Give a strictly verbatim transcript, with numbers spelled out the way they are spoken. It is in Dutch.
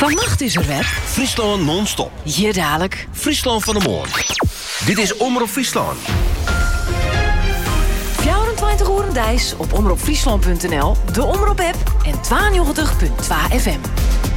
Vannacht is er weer Friesland non-stop. Hier dadelijk Friesland van de Morgen. Dit is Omroep Friesland. vierentwintig uur dijs op omroepfriesland punt n l, de Omroep-app en tweeënnegentig komma twee F M.